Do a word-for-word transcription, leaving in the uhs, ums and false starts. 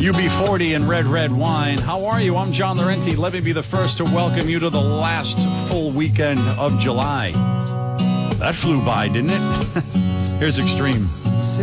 U B forty and Red Red Wine. How are you? I'm John Laurenti. Let me be the first to welcome you to the last full weekend of July. That flew by, didn't it? Here's Extreme.